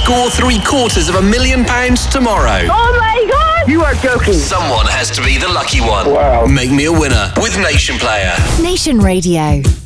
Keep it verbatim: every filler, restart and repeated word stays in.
score three quarters of a million pounds tomorrow. Oh my God! You are joking. Someone has to be the lucky one. Wow. Make me a winner with Nation Player. Nation Radio.